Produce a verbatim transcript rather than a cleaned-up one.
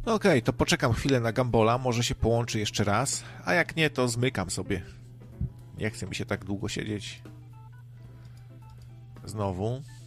No okej, okay, to poczekam chwilę na Gambola, może się połączy jeszcze raz, a jak nie, to zmykam sobie. Nie chce mi się tak długo siedzieć. Znowu.